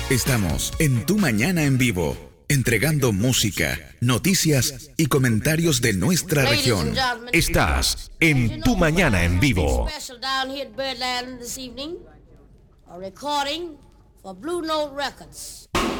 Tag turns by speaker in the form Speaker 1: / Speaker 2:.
Speaker 1: Estamos en Tu Mañana en Vivo, entregando música, noticias y comentarios de nuestra región.
Speaker 2: Estás en Tu Mañana en Vivo.
Speaker 3: A recording for Blue Note Records.